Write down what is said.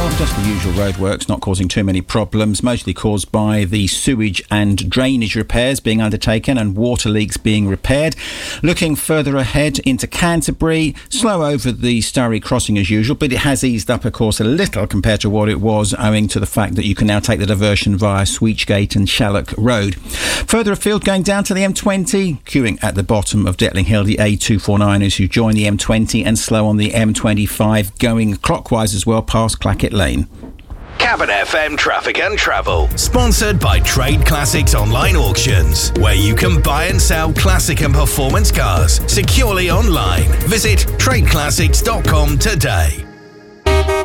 well, just the usual roadworks, not causing too many problems, mostly caused by the sewage and drainage repairs being undertaken and water leaks being repaired. Looking further ahead into Canterbury, slow over the Surrey crossing as usual, but it has eased up, of course, a little compared to what it was, owing to the fact that you can now take the diversion via Sweechgate and Shallock Road. Further afield, going down to the M20, queuing at the bottom of Detling Hill, the A249 as you join the M20, and slow on the M25, going clockwise as well past Clackett Lane. Cabin FM Traffic and Travel. Sponsored by Trade Classics Online Auctions, where you can buy and sell classic and performance cars securely online. Visit tradeclassics.com today.